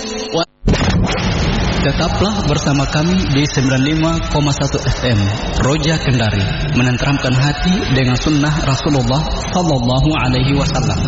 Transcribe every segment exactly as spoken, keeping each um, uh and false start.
Tetaplah bersama kami di sembilan puluh lima koma satu F M Roja Kendari, menenteramkan hati dengan sunnah Rasulullah Sallallahu Alaihi Wasallam.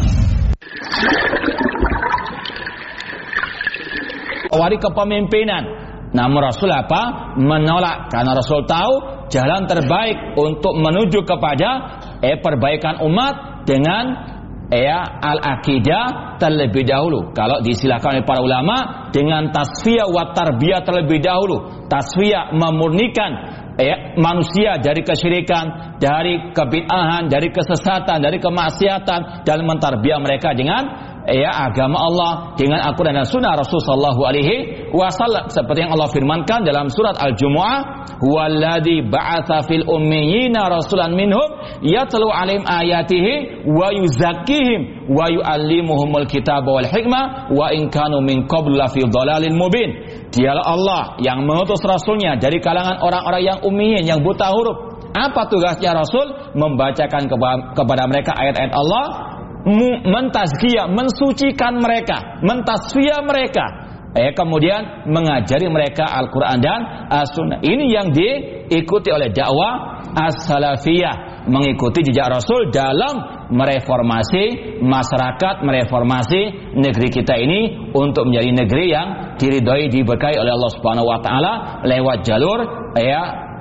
Awari kepemimpinan, namun Rasul apa? Menolak, karena Rasul tahu jalan terbaik untuk menuju kepada eh, perbaikan umat dengan ya al-aqidah terlebih dahulu. Kalau disilakan oleh para ulama dengan tasfiyah wa tarbiyah terlebih dahulu. Tasfiyah memurnikan ya, manusia dari kesyirikan, dari kebid'ahan, dari kesesatan, dari kemaksiatan, dan mentarbiyah mereka dengan ya agama Allah, dengan Al-Quran dan Sunnah Rasul Sallallahu Alaihi Wasallam, seperti yang Allah firmankan dalam surat Al-Jumu'ah, "Huwallazi ba'atsa fil ummiyina rasulan minhum yatlu 'alaihim ayatihi wa yuzakkihim wa yu'allimuhumul kitaba wal hikmah wa in kanu min qablu lafi dhalalin mubin." Dialah Allah yang mengutus Rasulnya dari kalangan orang-orang yang ummiyin, yang buta huruf. Apa tugasnya Rasul? Membacakan kepada mereka ayat-ayat Allah, mentazkiyah, mensucikan mereka, mentasfiyah mereka, eh, kemudian mengajari mereka Al-Quran dan As-Sunnah. Ini yang diikuti oleh dakwah As-Salafiyah, mengikuti jejak Rasul dalam mereformasi masyarakat, mereformasi negeri kita ini untuk menjadi negeri yang diridhoi, diberkahi oleh Allah Subhanahu Wa Taala lewat jalur ya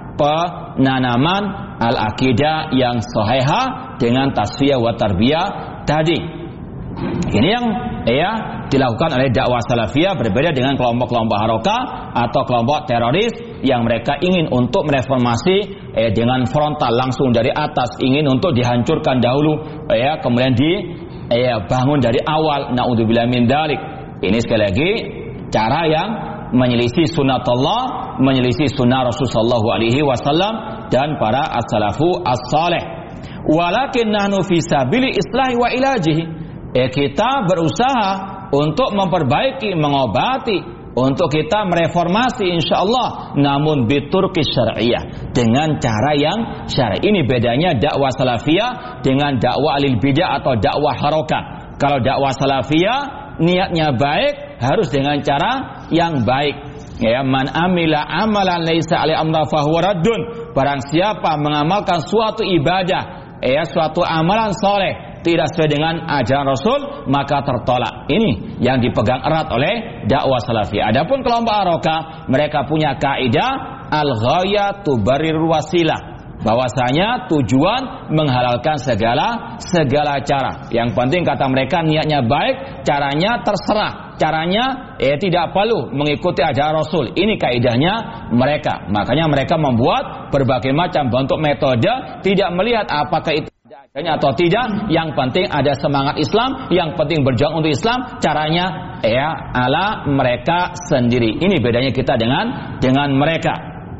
penanaman al-aqidah yang sahihah dengan tasfiyah wa tarbiyah tadi. Ini yang ya dilakukan oleh dakwah salafiyah, berbeda dengan kelompok-kelompok harokah atau kelompok teroris yang mereka ingin untuk mereformasi eh, dengan frontal, langsung dari atas, ingin untuk dihancurkan dahulu ya, kemudian dibangun eh, dari awal. Naudzubillah min dzalik. Ini sekali lagi cara yang menyelisih sunnatullah, menyelisih sunnah Rasulullah Sallallahu Alaihi Wasallam dan para as-salafu as-saleh. Walakin nahnu fi sabili islahi wa ilajihi. Eh, kita berusaha untuk memperbaiki, mengobati, untuk kita mereformasi insyaallah, namun biturqi syar'iyyah, dengan cara yang syar'i. Ini bedanya dakwah salafiyah dengan dakwah alil bidah atau dakwah harokah. Kalau dakwah salafiyah niatnya baik, harus dengan cara yang baik. Ya, man amila amalan laisa alaihi amruna fahuwa raddun. Barang siapa mengamalkan suatu ibadah, ya suatu amalan soleh, tidak sesuai dengan ajaran Rasul, maka tertolak. Ini yang dipegang erat oleh dakwah salafiyah. Adapun kelompok harokah, mereka punya kaidah al-ghayah tubarrir wasilah, bahwasanya tujuan menghalalkan segala segala cara. Yang penting kata mereka niatnya baik, caranya terserah. Caranya eh tidak perlu mengikuti ajaran Rasul. Ini kaidahnya mereka. Makanya mereka membuat berbagai macam bentuk metode, tidak melihat apakah itu adanya atau tidak. Yang penting ada semangat Islam, yang penting berjuang untuk Islam. Caranya ya ala mereka sendiri. Ini bedanya kita dengan dengan mereka.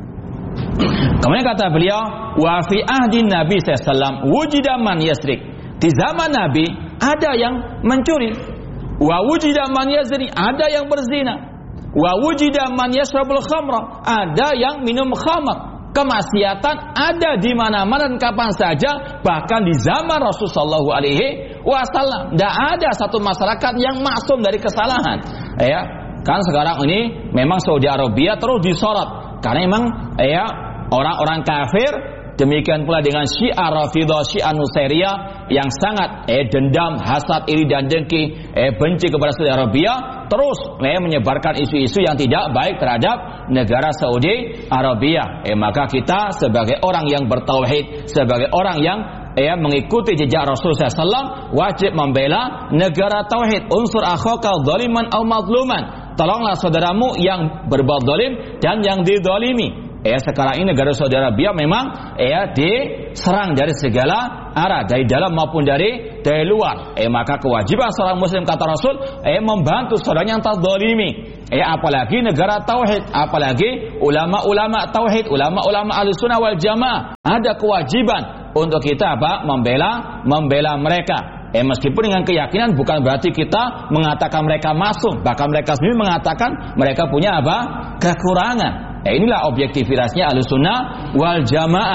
Kemudian kata beliau, wa fi ahdin Nabi sallallahu alaihi wasallam wujida man yasrik. Di zaman Nabi ada yang mencuri. Wa wujida man yazni, ada yang berzina. Wa wujida man yashrabul khamra, ada yang minum khamar. Kemaksiatan ada di mana-mana dan kapan saja, bahkan di zaman Rasulullah Sallallahu Alaihi Wasallam. Tidak ada satu masyarakat yang maksum dari kesalahan. Ya, kan sekarang ini memang Saudi Arabia terus disorot karena memang ya orang-orang kafir. Demikian pula dengan Syiah Rafidah, Syiah Nusairiyah yang sangat eh dendam, hasad, iri dan dengki, eh benci kepada Saudi Arabia, terus eh menyebarkan isu-isu yang tidak baik terhadap negara Saudi Arabia. Eh maka kita sebagai orang yang bertauhid, sebagai orang yang eh mengikuti jejak Rasulullah sallallahu alaihi wasallam, wajib membela negara tauhid. Unsur akhaka dzaliman aw mazluman. Tolonglah saudaramu yang berbuat zalim dan yang dizalimi. Eh sekarang ini negara Saudi Arabia memang eh diserang dari segala arah, dari dalam maupun dari dari luar. Eh maka kewajiban seorang muslim kata Rasul eh membantu saudaranya yang terzalimi. Eh apalagi negara tauhid, apalagi ulama-ulama tauhid, ulama-ulama Ahlussunnah wal Jamaah, ada kewajiban untuk kita apa? Membela membela mereka. Eh meskipun dengan keyakinan bukan berarti kita mengatakan mereka masuk, bahkan mereka sendiri mengatakan mereka punya apa? Kekurangan. Eh inilah objektivitasnya Ahlussunnah wal Jamaah.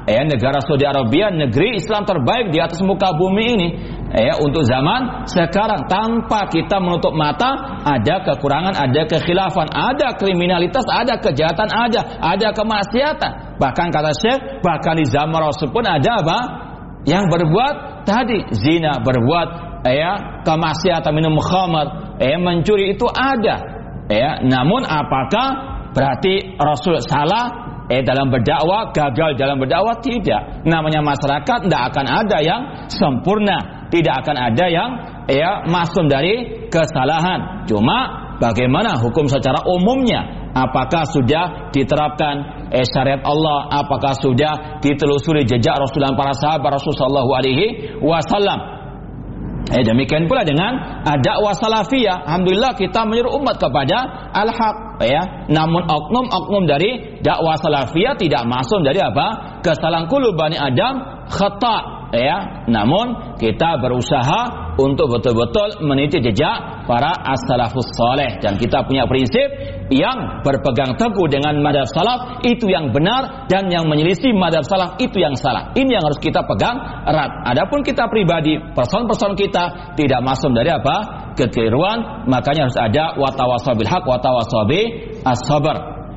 ya negara Saudi Arabia negeri Islam terbaik di atas muka bumi ini ya untuk zaman sekarang, tanpa kita menutup mata ada kekurangan, ada kekhilafan, ada kriminalitas, ada kejahatan, ada ada kemaksiatan. Bahkan kata Syekh, bahkan di zaman Rasul pun ada apa? Yang berbuat tadi zina, berbuat ya kemaksiatan, minum khamar, ya mencuri, itu ada. Ya, namun apakah berarti Rasul salah eh dalam berdakwah, gagal dalam berdakwah? Tidak. Namanya masyarakat tidak akan ada yang sempurna, tidak akan ada yang ya masum dari kesalahan. Cuma bagaimana hukum secara umumnya? Apakah sudah diterapkan eh, syariat Allah? Apakah sudah ditelusuri jejak Rasul dan para sahabat Rasul sallallahu alaihi wasallam? Eh, demikian pula dengan dakwah salafiyah. Alhamdulillah kita menyeru umat kepada al-haq ya. Namun oknum-oknum dari dakwah salafiyah tidak masuk dari apa? Kesalahan kullu bani Adam khata ya. Namun kita berusaha untuk betul-betul meniti jejak para as-salafus saleh, dan kita punya prinsip yang berpegang teguh dengan madhab salaf itu yang benar, dan yang menyelisih madhab salaf itu yang salah. Ini yang harus kita pegang erat. Adapun kita pribadi, person-person kita tidak masuk dari apa? Kekeliruan. Makanya harus ada watawasaw bil haq watawasaw bi as-sabr.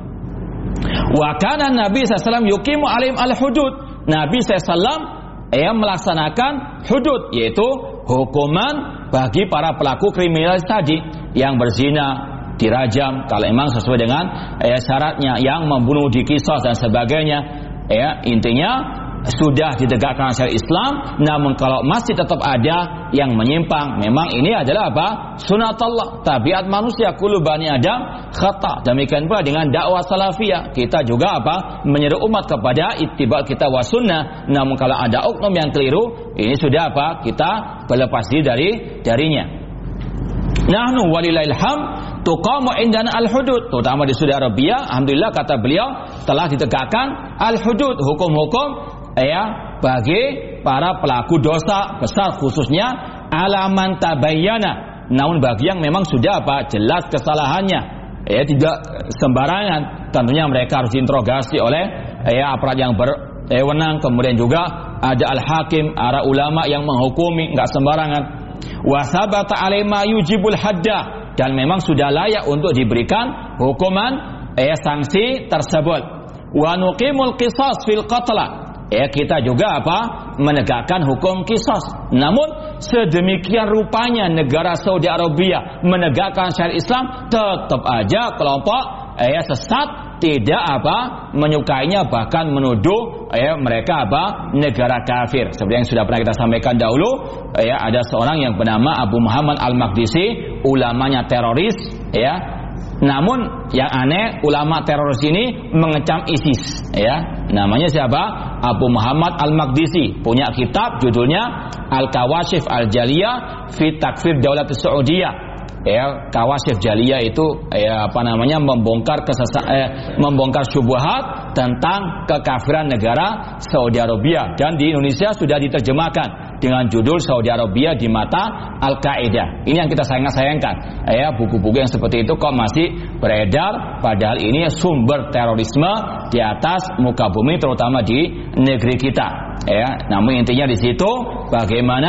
Wa kana Nabi sallallahu alaihi wasallam yuqimu alaihim al-hudud. Nabi sallallahu alaihi wasallam yang melaksanakan hudud, yaitu hukuman bagi para pelaku kriminalitas tadi, yang berzina dirajam kalau memang sesuai dengan eh, syaratnya, yang membunuh dikisos dan sebagainya. Ya, intinya sudah ditegakkan syariat Islam, namun kalau masih tetap ada yang menyimpang, memang ini adalah apa? Sunatullah, tabiat manusia, kullu bani Adam khata. Demikian pula dengan dakwah salafiyah, kita juga apa? Menyeru umat kepada ittiba kita wa sunnah. Namun kalau ada oknum yang keliru, ini sudah apa? Kita berlepas diri dari darinya. Nahnu walillahil hamd tuqamu indana al-hudud, terutama di Saudi Arabia, alhamdulillah kata beliau telah ditegakkan al-hudud, hukum-hukum ya bagi para pelaku dosa besar, khususnya alaman tabayyana, namun bagi yang memang sudah apa? Jelas kesalahannya, ya tidak sembarangan. Tentunya mereka harus diinterogasi oleh ya aparat yang berwenang, kemudian juga ada al-hakim, para ulama yang menghukumi, enggak sembarangan. Wasabata alaima yujibul hadda, dan memang sudah layak untuk diberikan hukuman eh sanksi tersebut. Wa nuqimul qisas fil qatla, ya kita juga apa? Menegakkan hukum qisas. Namun sedemikian rupanya negara Saudi Arabia menegakkan syariat Islam, tetap aja kelompok eh sesat tidak apa? Menyukainya, bahkan menuduh eh mereka apa? Negara kafir. Seperti yang sudah pernah kita sampaikan dahulu, ya ada seorang yang bernama Abu Muhammad Al-Maqdisi, ulamanya teroris, ya. Namun yang aneh, ulama teroris ini mengecam ISIS, ya. Namanya siapa? Abu Muhammad Al-Maqdisi, punya kitab judulnya Al-Kawashif Al-Jaliyah fi Takfir Daulat Saudiyah. Ya, Kawashif Jaliyah itu ya apa namanya? membongkar kesesa, eh, membongkar syubhat tentang kekafiran negara Saudi Arabia, dan di Indonesia sudah diterjemahkan dengan judul Saudi Arabia di mata Al-Qaeda. Ini yang kita sayang-sayangkan. Ya, buku-buku yang seperti itu kok masih beredar, padahal ini sumber terorisme di atas muka bumi, terutama di negeri kita. Ya, namun intinya di situ bagaimana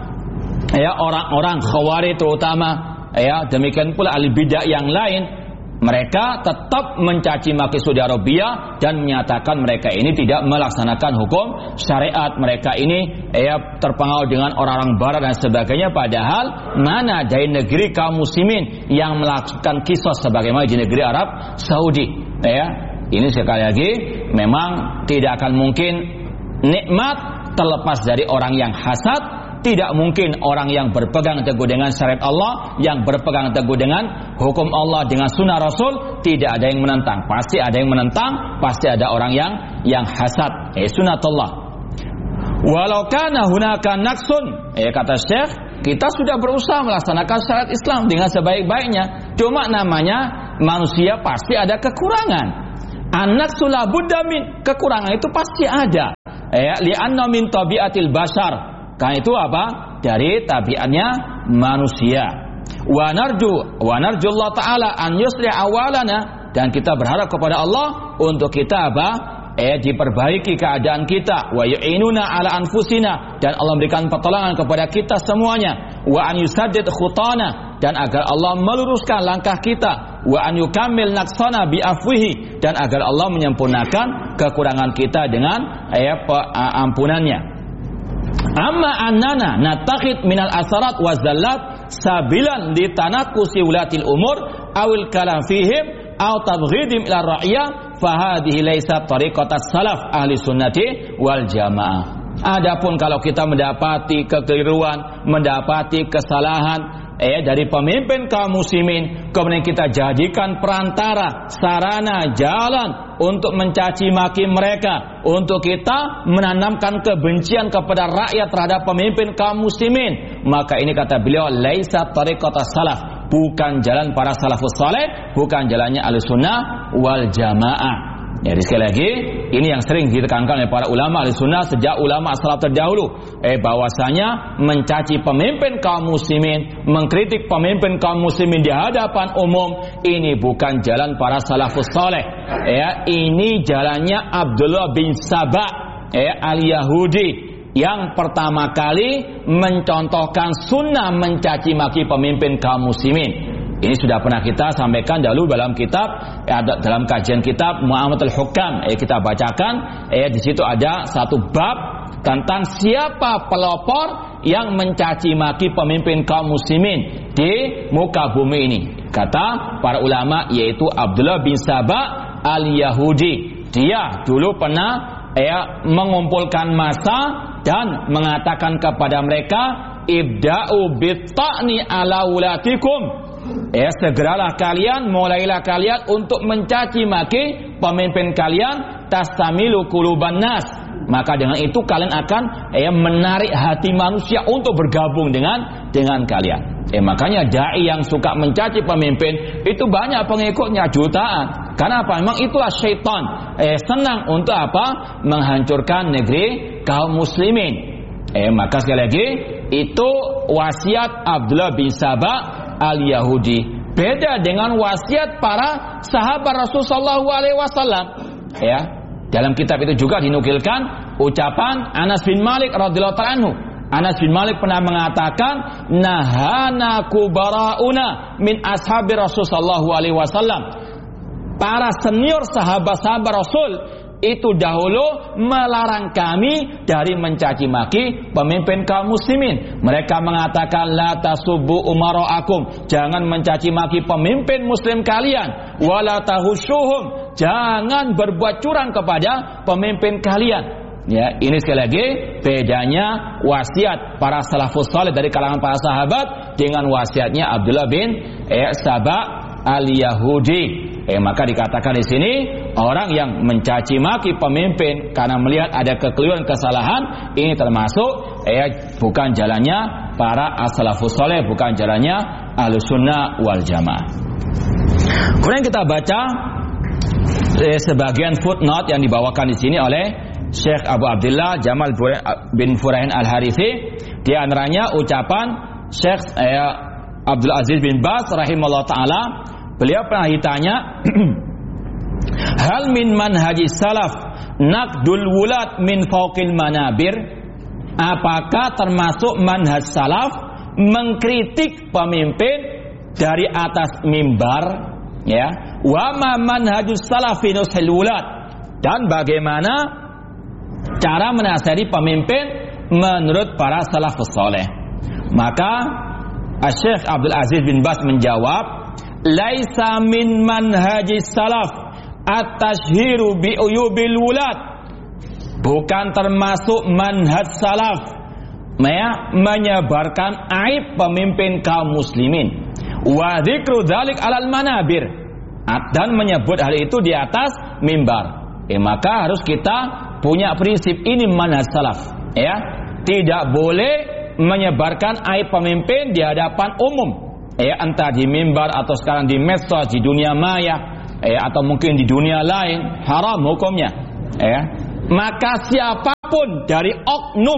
ya orang-orang Khawarij terutama, ya demikian pula al-bidah yang lain, mereka tetap mencaci maki Saudi Arabia dan menyatakan mereka ini tidak melaksanakan hukum syariat, mereka ini ya terpengaruh dengan orang-orang barat dan sebagainya. Padahal mana dari negeri kaum muslimin yang melakukan kisos sebagaimana di negeri Arab Saudi. Ya, ini sekali lagi memang tidak akan mungkin nikmat terlepas dari orang yang hasad. Tidak mungkin orang yang berpegang teguh dengan syariat Allah, yang berpegang teguh dengan hukum Allah, dengan sunnah Rasul, tidak ada yang menentang. Pasti ada yang menentang, pasti ada orang yang yang hasad. Eh, sunnatullah. Walau kana hunaka naqsun, eh kata Syekh, kita sudah berusaha melaksanakan syariat Islam dengan sebaik-baiknya. Cuma namanya manusia pasti ada kekurangan. An-naqsu la budda min, kekurangan itu pasti ada. Eh, li'anna min tabiatil bashar. Karena itu apa? Dari tabiatnya manusia. Wa narju wa narju Allah Ta'ala an yusli awalana, dan kita berharap kepada Allah untuk kita apa? eh diperbaiki keadaan kita, wa yu'inuna ala anfusina, dan Allah memberikan pertolongan kepada kita semuanya, wa an yusaddid khutana, dan agar Allah meluruskan langkah kita, wa an yukammil naqsana bi afwihi, dan agar Allah menyempurnakan kekurangan kita dengan eh ampunannya. Amma annana natakhid minal asarat wa zallat sabilan li tanaqqusi ulatil umur awil kalam fihim aw tabghidim ila ra'iyah, fahadhihi laysat tariqatas salaf ahli sunnati wal jamaah. Adapun kalau kita mendapati kekeliruan, mendapati kesalahan eh dari pemimpin kaum muslimin, kemudian kita jadikan perantara, sarana, jalan untuk mencaci maki mereka, untuk kita menanamkan kebencian kepada rakyat terhadap pemimpin kaum muslimin, maka ini kata beliau laysat tariqatas salaf, bukan jalan para salafus saleh, bukan jalannya ahlussunnah wal jamaah. Jadi sekali lagi, ini yang sering ditekankan oleh para ulama ahlussunnah sejak ulama salaf terdahulu, eh bahwasanya mencaci pemimpin kaum muslimin, mengkritik pemimpin kaum muslimin di hadapan umum, ini bukan jalan para salafus saleh. Ya, ini jalannya Abdullah bin Saba, eh al-Yahudi, yang pertama kali mencontohkan sunnah mencaci maki pemimpin kaum muslimin. Ini sudah pernah kita sampaikan dahulu dalam kitab, eh, dalam kajian kitab Mu'amatul Hukam. Eh, kita bacakan, eh, di situ ada satu bab tentang siapa pelopor yang mencaci maki pemimpin kaum muslimin di muka bumi ini. Kata para ulama yaitu Abdullah bin Saba al-Yahudi. Dia dulu pernah eh, mengumpulkan massa dan mengatakan kepada mereka, ibda'u bitta'ni ala ulatikum. Ya, segeralah kalian, mulailah kalian untuk mencaci maki pemimpin kalian, tastamilu quluban nas. Maka dengan itu kalian akan ya, menarik hati manusia untuk bergabung dengan dengan kalian. Eh, makanya dai yang suka mencaci pemimpin itu banyak pengikutnya, jutaan. Karena apa? Memang itulah syaitan. Eh, senang untuk apa? Menghancurkan negeri kaum muslimin. Eh, maka sekali lagi itu wasiat Abdullah bin Saba al-Yahudi. Beda dengan wasiat para sahabat Rasul sallallahu alaihi wasallam. Ya, dalam kitab itu juga dinukilkan ucapan Anas bin Malik radhiyallahu ta'ala anhu. Anas bin Malik pernah mengatakan, nahana kubarauna min ashabi Rasul sallallahu alaihi wasallam. Para senior sahabat-sahabat Rasul itu dahulu melarang kami dari mencaci maki pemimpin kaum muslimin. Mereka mengatakan la tasubbu umara'akum, jangan mencaci maki pemimpin muslim kalian, wala tahushuhum, jangan berbuat curang kepada pemimpin kalian. Ya, ini sekali lagi bedanya wasiat para salafus saleh dari kalangan para sahabat dengan wasiatnya Abdullah bin eh, Saba al-Yahudi. Eh, maka dikatakan di sini orang yang mencaci maki pemimpin karena melihat ada kekeliruan, kesalahan, ini termasuk eh, bukan jalannya para as-salafus saleh, bukan jalannya ahlussunnah wal jamaah. Kemudian kita baca eh, sebagian footnote yang dibawakan di sini oleh Syekh Abu Abdullah Jamal bin Furain al-Harithi. Di antaranya ucapan Syekh eh, Abdul Aziz bin Baz rahimahullah ta'ala. Beliau pernah ditanya, hal min manhajis salaf naqdul wulad min fawqil manabir? Apakah termasuk manhaj salaf mengkritik pemimpin dari atas mimbar? Ya, wa ma manhajus salafi nushil wulad? Dan bagaimana cara menasihati pemimpin menurut para salafus saleh? Maka Syekh Abdul Aziz bin Baz menjawab, laisa min manhajis salaf at-tashhiru bi uyubil wulad. Bukan termasuk manhaj salaf ya, menyebarkan aib pemimpin kaum muslimin. Wa dzikru dzalik alal manabir, dan menyebut hal itu di atas mimbar. Eh, maka harus kita punya prinsip ini manhaj salaf ya. Tidak boleh menyebarkan aib pemimpin di hadapan umum. Ya, entah di mimbar atau sekarang di medsos, di dunia maya, ya, atau mungkin di dunia lain, haram hukumnya. Ya. Maka siapapun dari oknum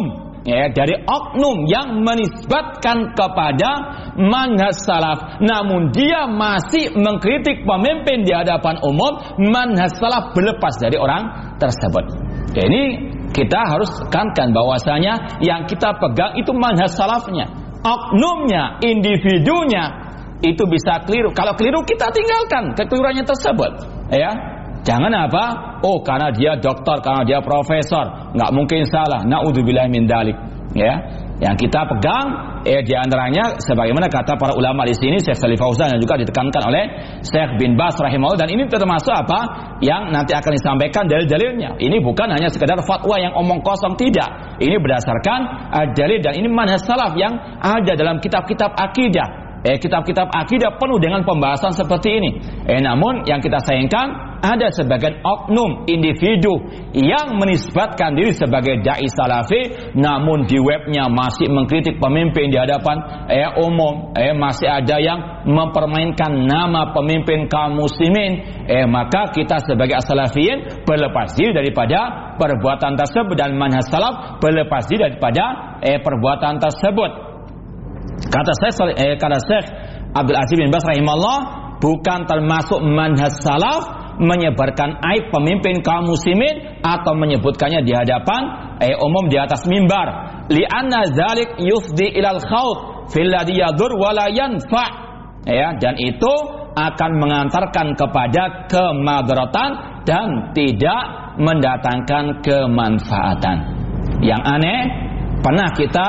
ya, dari oknum yang menisbatkan kepada manhaj salaf, namun dia masih mengkritik pemimpin di hadapan umum, manhaj salaf berlepas dari orang tersebut. Ya, ini kita harus tekankan bahwasanya yang kita pegang itu manhaj salafnya. Oknumnya, individunya itu bisa keliru. Kalau keliru kita tinggalkan kekeliruannya tersebut, ya. Jangan apa? Oh, karena dia dokter, karena dia profesor, nggak mungkin salah. Naudzubillah min dzalik. Ya, yang kita pegang, eh di antaranya sebagaimana kata para ulama di sini, Syekh Shalih Fauzan, dan juga ditekankan oleh Syekh bin Baz rahimahullah. Dan ini termasuk apa? Yang nanti akan disampaikan dalil-dalilnya. Ini bukan hanya sekedar fatwa yang omong kosong, tidak. Ini berdasarkan uh, dalil, dan ini manhaj salaf yang ada dalam kitab-kitab akidah. Eh, kitab-kitab akidah penuh dengan pembahasan seperti ini. Eh, namun yang kita sayangkan, ada sebagian oknum individu yang menisbatkan diri sebagai dai salafi, namun di webnya masih mengkritik pemimpin di hadapan eh, umum. Eh, masih ada yang mempermainkan nama pemimpin kaum muslimin. Eh, maka kita sebagai as-salafiyin berlepas diri daripada perbuatan tersebut, dan manhaj salaf berlepas diri daripada eh, perbuatan tersebut. Kata Syekh eh, kata Syekh Abdul Aziz bin Baz rahimahullah, bukan termasuk manhaj salaf menyebarkan aib pemimpin kaum muslimin atau menyebutkannya di hadapan eh, umum di atas mimbar. Li'anna dzalik yufdi ilal khawf fil ladzi yadur wa la yanfa. Ya, dan itu akan mengantarkan kepada kemadaratan dan tidak mendatangkan kemanfaatan. Yang aneh, pernah kita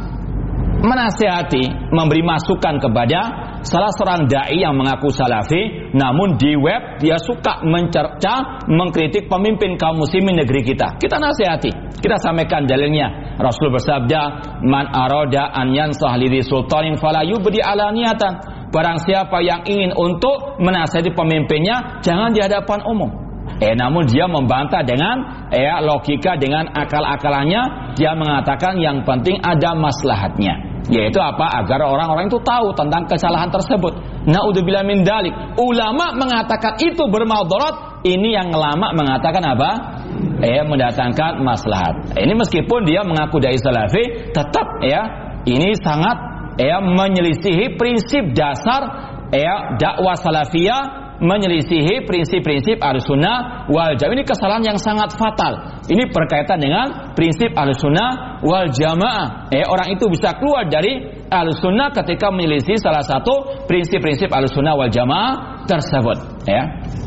menasihati, memberi masukan kepada salah seorang dai yang mengaku salafi, namun di web dia suka mencerca, mengkritik pemimpin kaum muslimin negeri kita. Kita nasihati, kita sampaikan dalilnya. Rasul bersabda, "Man arada an yansah li sultanin fala yubdi alaniyatan." Barang siapa yang ingin untuk menasihati pemimpinnya, jangan di hadapan umum. Eh, namun dia membantah dengan eh, logika, dengan akal-akalannya. Dia mengatakan yang penting ada maslahatnya, yaitu apa? Agar orang-orang itu tahu tentang kesalahan tersebut. Naudzubillah min dzalik. Ulama mengatakan itu bermadarat. Ini yang lama mengatakan apa? Eh, mendatangkan maslahat. Ini meskipun dia mengaku dai salafi, tetap ya, ini sangat ya menyelisihi prinsip dasar ya dakwah salafiyah, menyelisihi prinsip-prinsip Ahlussunnah wal Jamaah. Ini kesalahan yang sangat fatal. Ini berkaitan dengan prinsip Ahlussunnah wal Jamaah. Eh, orang itu bisa keluar dari Ahlussunnah ketika menyelisihi salah satu prinsip-prinsip Ahlussunnah wal Jamaah tersebut. Ya.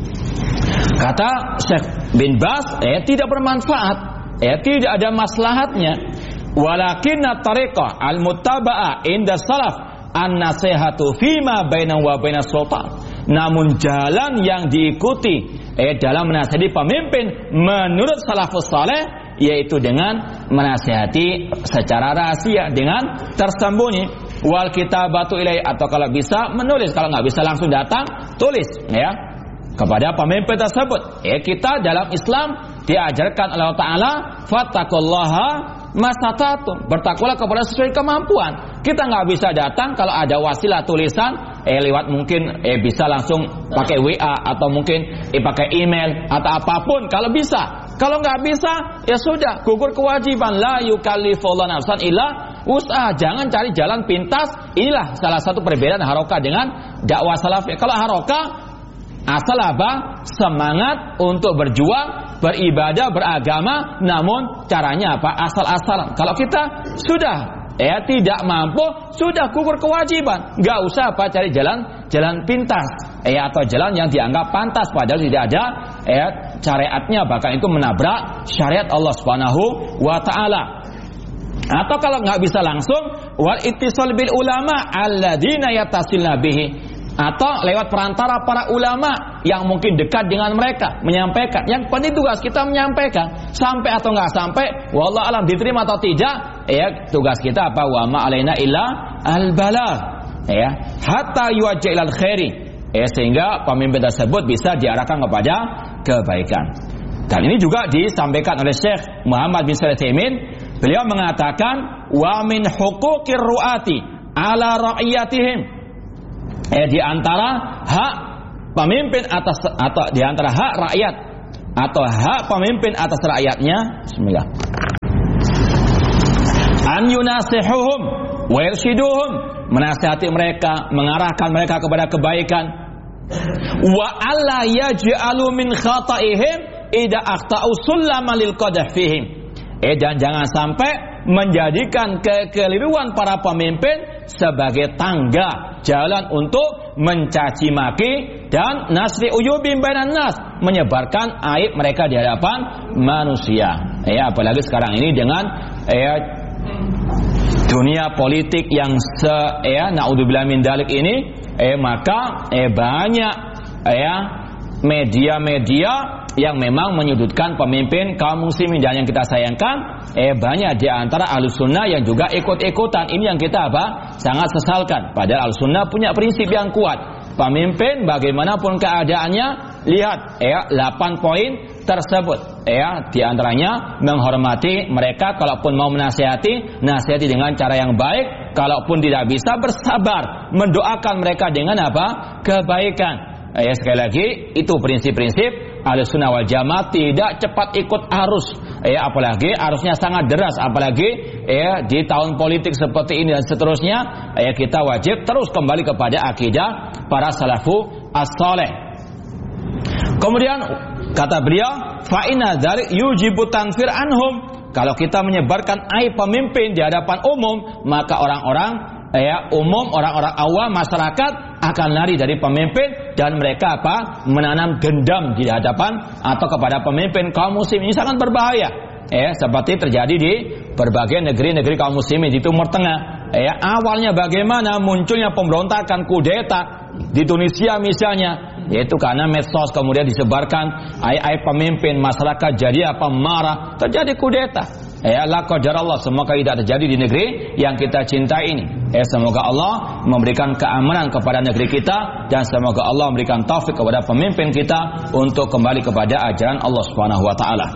Kata Syekh bin Baz, eh, tidak bermanfaat, eh, tidak ada maslahatnya. Walakinna tariqah al-muttaba'ah inda salaf an-nasihatu fima baina wa baina sultan. Namun jalan yang diikuti eh, dalam menasihati pemimpin menurut salafus saleh, yaitu dengan menasihati secara rahasia, dengan tersembunyi. Wal kitabatu ilai, atau kalau bisa menulis, kalau nggak bisa langsung datang, tulis ya kepada pemimpin tersebut. Eh, kita dalam Islam diajarkan Allah Ta'ala, fattaqullaha masatatum, bertakwalah kepada sesuai kemampuan. Kita nggak bisa datang, kalau ada wasilah tulisan, eh lewat mungkin eh bisa langsung pakai W A atau mungkin eh pakai email atau apapun kalau bisa. Kalau nggak bisa, ya sudah, gugur kewajiban. La yukallifullahu nafsan illa wus'aha. Jangan cari jalan pintas. Inilah salah satu perbedaan harokah dengan dakwah salaf. Kalau harokah, asal apa? Semangat untuk berjuang, beribadah, beragama, namun caranya apa? Asal-asalan. Kalau kita sudah ya tidak mampu, sudah gugur kewajiban. Nggak usah apa cari jalan jalan pintas, ya atau jalan yang dianggap pantas padahal tidak ada ya syariatnya, bahkan itu menabrak syariat Allah Subhanahu wa taala. Atau kalau nggak bisa langsung, wal ittisal bil ulama alladzina yatasilna bihi, atau lewat perantara para ulama yang mungkin dekat dengan mereka menyampaikan. Yang penting tugas kita menyampaikan, sampai atau nggak sampai, wallahu alam diterima atau tidak, ya tugas kita apa? Wa ma alaina illa al balagh, ya hatta yuwajjih ilal khairi, ya sehingga pemimpin tersebut bisa diarahkan kepada kebaikan. Dan ini juga disampaikan oleh Syekh Muhammad bin Shalih Al-Utsaimin. Beliau mengatakan, wa min huquqir ru'ati ala ra'iyatihim, eh di antara hak pemimpin atas, atau di antara hak rakyat atau hak pemimpin atas rakyatnya, bismillah. an yunasihuhum wa yarshiduhum, menasihati mereka, mengarahkan mereka kepada kebaikan. Wa alla yaj'alu min khata'ihim idza akhta'u sullama lil qadah fihim. Eh dan jangan sampai menjadikan kekeliruan para pemimpin sebagai tangga jalan untuk mencaci maki dan nasri uyubim bainan nas, menyebarkan aib mereka di hadapan manusia. Ya, apalagi sekarang ini dengan ya dunia politik yang se ya naudzubillah min dalik ini, eh maka eh banyak ya media-media yang memang menyudutkan pemimpin kaum muslimin, dan yang kita sayangkan eh banyak di antara Ahlus Sunnah yang juga ikut-ikutan. Ini yang kita apa? Sangat sesalkan. Padahal Ahlus Sunnah punya prinsip yang kuat. Pemimpin bagaimanapun keadaannya, lihat ya delapan poin tersebut. Ya, di antaranya menghormati mereka, kalaupun mau menasihati, nasihati dengan cara yang baik. Kalaupun tidak bisa, bersabar, mendoakan mereka dengan apa? Kebaikan. Ya, sekali lagi itu prinsip-prinsip Ahlus Sunnah wal Jamaah, tidak cepat ikut arus. Ya, apalagi arusnya sangat deras, apalagi ya di tahun politik seperti ini dan seterusnya. Ya, kita wajib terus kembali kepada akidah para salafu as-saleh. Kemudian kata beliau, fa inna dzalik yujibu tanfir anhum. Kalau kita menyebarkan aib pemimpin di hadapan umum, maka orang-orang ya umum, orang-orang awam masyarakat akan lari dari pemimpin, dan mereka apa? Menanam dendam di hadapan atau kepada pemimpin kaum muslim. Ini sangat berbahaya. Ya, seperti terjadi di berbagai negeri-negeri kaum muslimin di Timur Tengah. Ya, awalnya bagaimana munculnya pemberontakan kudeta di Tunisia misalnya, yaitu karena medsos kemudian disebarkan aib-aib pemimpin, masyarakat jadi apa? Marah, terjadi kudeta. Ya, la qadarallah, semoga tidak terjadi di negeri yang kita cintai ini. Ya, semoga Allah memberikan keamanan kepada negeri kita, dan semoga Allah memberikan taufik kepada pemimpin kita untuk kembali kepada ajaran Allah Subhanahu wa taala.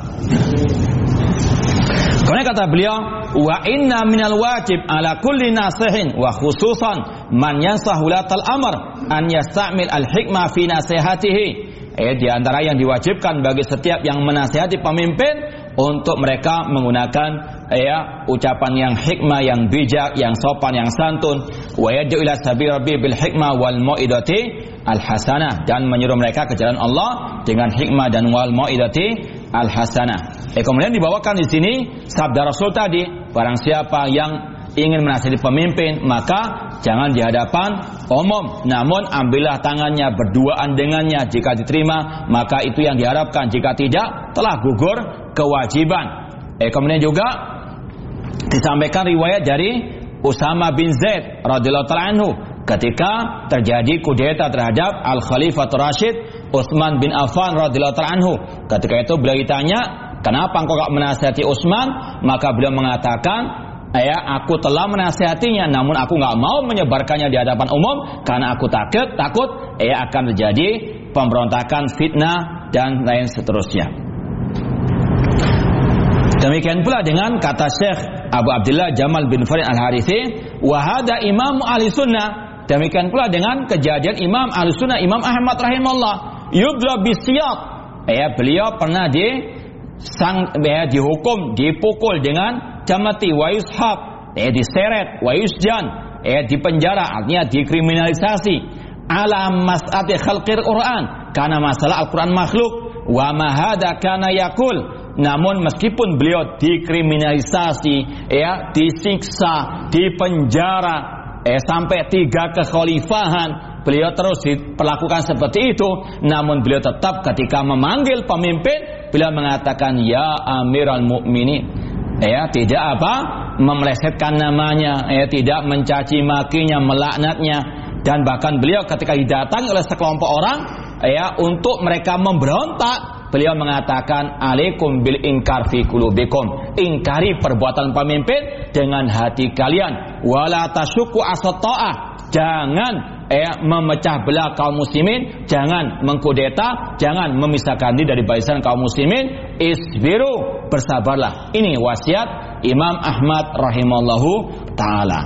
Kemudian kata beliau, wa inna minal wajib ala kulli nasihin wa khususan man yansahu latal amr an yastamil al hikmah fi nasihatihi. Eh, di antara yang diwajibkan bagi setiap yang menasihati pemimpin, untuk mereka menggunakan ya ucapan yang hikmah, yang bijak, yang sopan, yang santun. Wa yad'u ila sabil rabbi bil hikmah wal mau'idati al hasanah, dan menyuruh mereka ke jalan Allah dengan hikmah dan wal mau'idati al hasanah. Eh, kemudian dibawakan di sini sabda Rasul tadi, barang siapa yang ingin menasihati pemimpin, maka jangan di hadapan umum, namun ambillah tangannya, berduaan dengannya. Jika diterima, maka itu yang diharapkan. Jika tidak, telah gugur kewajiban. Eh, kemudian juga disampaikan riwayat dari Usama bin Zaid radhiyallahu ta'ala anhu, ketika terjadi kudeta terhadap Al Khalifah Rashid Utsman bin Affan radhiyallahu ta'ala anhu. Ketika itu beliau ditanya, kenapa engkau tak menasihati Utsman? Maka beliau mengatakan, ya, aku telah menasihatinya, namun aku nggak mau menyebarkannya di hadapan umum karena aku takut takut ya akan terjadi pemberontakan, fitnah dan lain seterusnya. Demikian pula dengan kata Syekh Abu Abdullah Jamal bin Farid Al-Harithi, wa hada imam ahli sunnah. Demikian pula dengan kejadian imam ahli sunnah, Imam Ahmad rahimahullah, yudra bisiyat. Ya, beliau pernah di sang ya, dihukum, dipukul dengan jamati wa yushab, ya, diseret, wa yusjan, ya, dipenjara, artinya dikriminalisasi. Ala mas'ati khalqir Quran, karena masalah Al-Quran makhluk. Wa mahada kana yakul, namun meskipun beliau dikriminalisasi, ya, disiksa, dipenjara, eh, sampai tiga kekhalifahan, beliau terus diperlakukan seperti itu, namun beliau tetap ketika memanggil pemimpin, beliau mengatakan ya Amirul Mukminin. Ya, tidak apa? Memelesetkan namanya, ya, tidak mencaci makinya, melaknatnya, dan bahkan beliau ketika didatangi oleh sekelompok orang, ya, untuk mereka memberontak, beliau mengatakan alaikum bil inkar fi qulubikum, ingkari perbuatan pemimpin dengan hati kalian, wala tasyuku as-ta'ah, jangan eh, memecah belah kaum muslimin, jangan mengkudeta, jangan memisahkan diri dari barisan kaum muslimin, isbiru, bersabarlah. Ini wasiat Imam Ahmad rahimallahu taala.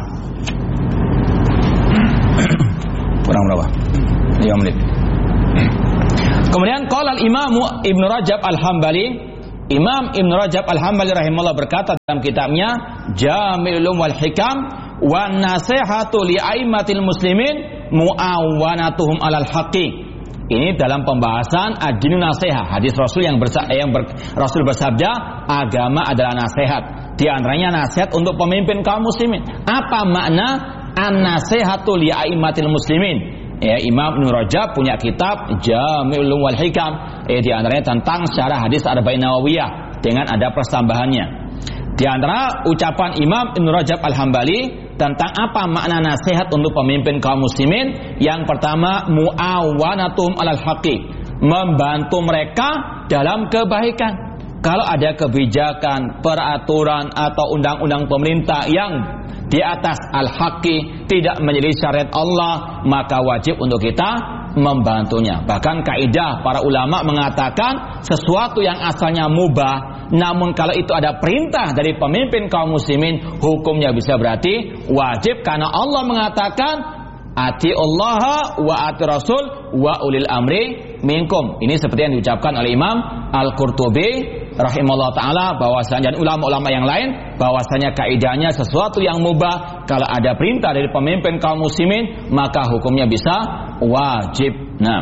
Kurang berapa? lima menit. Kemudian qala al-Imam Ibnu Rajab Al-Hambali, Imam Ibnu Rajab Al-Hambali rahimahullah berkata dalam kitabnya Jami'ul Ulum wal Hikam, wan nasihatu li aimatil muslimin muawwanatuhum alal haqqi. Ini dalam pembahasan ad-dinu nasihat, hadis Rasul yang, bersa yang ber Rasul bersabda, agama adalah nasihat. Di antaranya nasihat untuk pemimpin kaum muslimin. Apa makna an-nasihatu li aimatil muslimin? Ya, Imam Ibnu Rajab punya kitab Jami'ul Ulum wal Hikam. Eh, di antaranya tentang syarah hadis Arba'in Nawawiyah dengan ada pertambahannya. Di antara ucapan Imam Ibnu Rajab Al-Hambali tentang apa makna nasihat untuk pemimpin kaum muslimin, yang pertama muawwanatum alal haqqi, membantu mereka dalam kebaikan. Kalau ada kebijakan, peraturan atau undang-undang pemerintah yang di atas al-haqqi, tidak menjadi syariat Allah, maka wajib untuk kita membantunya. Bahkan kaidah para ulama mengatakan sesuatu yang asalnya mubah, namun kalau itu ada perintah dari pemimpin kaum muslimin, hukumnya bisa berarti wajib, karena Allah mengatakan ati Allah wa ati Rasul wa ulil amri minkum. Ini seperti yang diucapkan oleh Imam Al-Qurtubi rahimahullah ta'ala, bahwasanya dan ulama-ulama yang lain, bahwasanya kaidahnya sesuatu yang mubah, kalau ada perintah dari pemimpin kaum muslimin, maka hukumnya bisa wajib. Nah,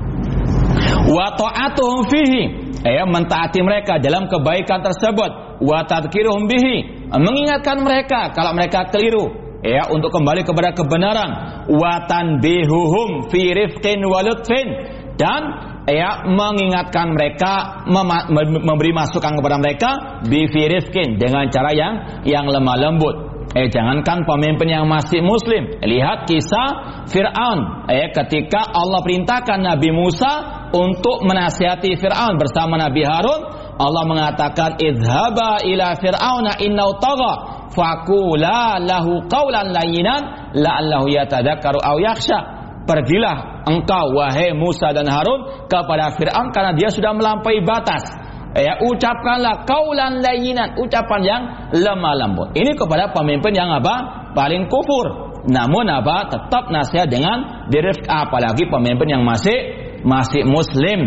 wa ta'atuhum fihi, ya, mentaati mereka dalam kebaikan tersebut, wa tadhkiruhum bihi, mengingatkan mereka kalau mereka keliru, ya, untuk kembali kepada kebenaran, wa tanbihuhum fi rifqin wa lutfin, dan ya, mengingatkan mereka, memberi masukan kepada mereka bi fi rifqin, dengan cara yang yang lemah lembut. Eh, jangankan pemimpin yang masih muslim, lihat kisah Fir'aun, eh, ketika Allah perintahkan Nabi Musa untuk menasihati Fir'aun bersama Nabi Harun, Allah mengatakan idhaba ila fir'auna innau tagha faqula lahu qawlan layyinan la'allahu yatadzakkaru aw yakhsha. Pergilah engkau wahai Musa dan Harun kepada Fir'aun karena dia sudah melampaui batas. Ya, ucapkanlah qaulan layyinan, ucapan yang lemah lembut. Ini kepada pemimpin yang apa? Paling kufur. Namun apa? Tetap nasihat dengan dirif, apalagi pemimpin yang masih masih muslim.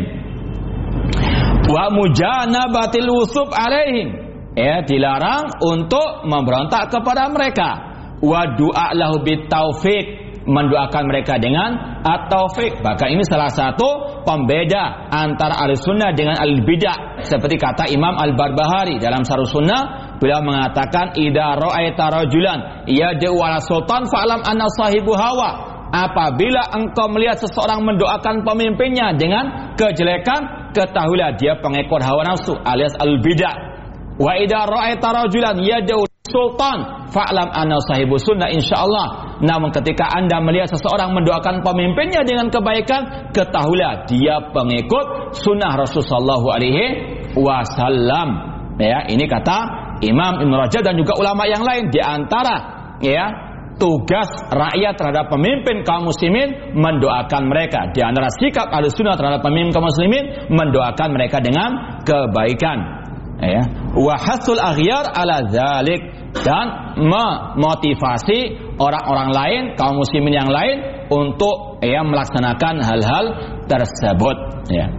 Wa mujanabatil wusub alaihim. Ya, dilarang untuk memberontak kepada mereka. Wa du'a lahu bitaufiq, mendoakan mereka dengan at-taufiq. Bahkan ini salah satu pembeda antara Ahlussunnah dengan al-bidah. Seperti kata Imam Al-Barbahari dalam Syarh Sunnah, beliau mengatakan idza ra'aita rajulan yad'u ala sultan fa'lam anna sahibu hawa. Apabila engkau melihat seseorang mendoakan pemimpinnya dengan kejelekan, ketahuilah dia pengekor hawa nafsu alias al-bidah. Wa idza ra'aita rajulan yad'u sultan fa'lam anna sahibu sunnah insyaallah. Namun ketika Anda melihat seseorang mendoakan pemimpinnya dengan kebaikan, ketahuilah dia pengikut sunnah Rasulullah sallallahu alaihi wasallam. Ya, ini kata Imam Ibnu Rajab dan juga ulama yang lain. Di antara ya tugas rakyat terhadap pemimpin kaum muslimin mendoakan mereka. Di antara sikap Ahlussunnah terhadap pemimpin kaum muslimin mendoakan mereka dengan kebaikan. Ya, wa hasul aghyar ala dzalik, dan memotivasi orang-orang lain, kaum muslimin yang lain untuk ya melaksanakan hal-hal tersebut. Ya.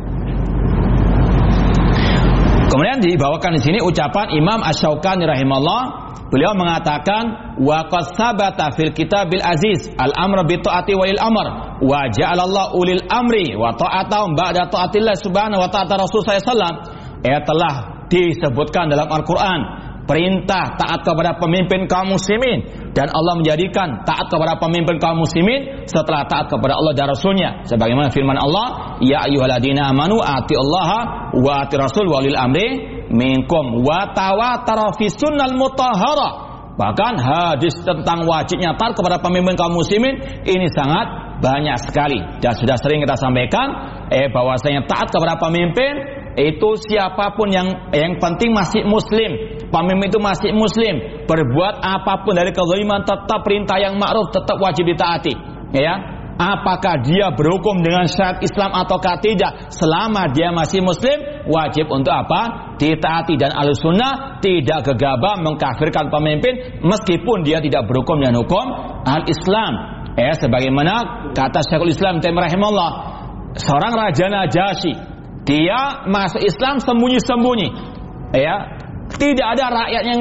Kemudian dibawakan di sini ucapan Imam Asy-Syaukani rahimahullah. Beliau mengatakan wa qad sabata fil kitabil aziz al-amr bi taati walil amr wa ja'alallahu ulil amri wa ta'atahum ba'da ta'atillah subhanahu wa ta'ala Rasul sallallahu alaihi wasallam. Ya, telah disebutkan dalam Al-Quran perintah taat kepada pemimpin kaum muslimin, dan Allah menjadikan taat kepada pemimpin kaum muslimin setelah taat kepada Allah dan Rasulnya, sebagaimana firman Allah, ya ayyuhalladzina amanu atiullaha wa ati rasul walil amri minkum wa tawataru fi sunnal mutahharah. Bahkan hadis tentang wajibnya taat kepada pemimpin kaum muslimin ini sangat banyak sekali, dan sudah sering kita sampaikan eh bahwasanya taat kepada pemimpin itu siapapun yang yang penting masih muslim, pemimpin itu masih muslim, berbuat apapun dari kezaliman tetap perintah yang ma'ruf tetap wajib ditaati. Ya, apakah dia berhukum dengan syariat Islam ataukah tidak, selama dia masih muslim wajib untuk apa? Ditaati. Dan Ahlussunnah tidak gegabah mengkafirkan pemimpin meskipun dia tidak berhukum dengan hukum al-Islam. Ya, sebagaimana kata Syekhul Islam Taimiyah rahimahullah, seorang raja Najasyi, dia masuk Islam sembunyi-sembunyi, ya, tidak ada rakyat yang tahu.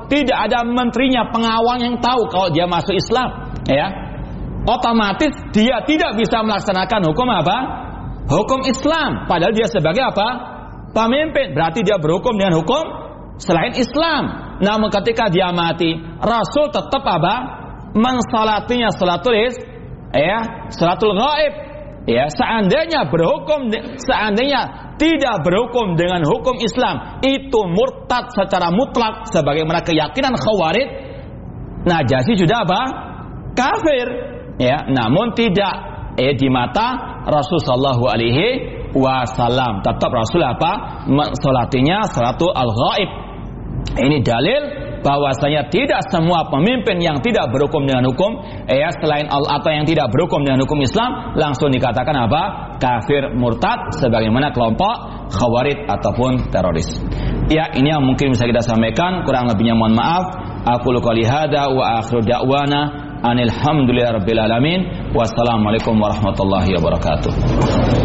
tidak ada menterinya, pengawal yang tahu kalau dia masuk Islam, ya. Otomatis dia tidak bisa melaksanakan hukum apa? Hukum Islam, padahal dia sebagai apa? Pemimpin. Berarti dia berhukum dengan hukum selain Islam. Namun ketika dia mati, Rasul tetap apa? Mensalatinya salatul is, ya, salatul ghaib. Ya, seandainya berhukum, seandainya tidak berhukum dengan hukum Islam, itu murtad secara mutlak sebagaimana keyakinan Khawarij. Najasyi sudah apa? Kafir. Ya, namun tidak eh di mata Rasul sallallahu alaihi wasallam. Tetap Rasul apa? Mensolatinya salatul al-ghaib. Ini dalil bahwasanya tidak semua pemimpin yang tidak berhukum dengan hukum ya selain Allah atau yang tidak berhukum dengan hukum Islam langsung dikatakan apa? Kafir, murtad sebagaimana kelompok Khawarij ataupun teroris. Ya, ini yang mungkin bisa kita sampaikan, kurang lebihnya mohon maaf. Aqulu qouli hadza wa akhiru da'wana anil hamdulillahirabbil alamin. Wassalamualaikum warahmatullahi wabarakatuh.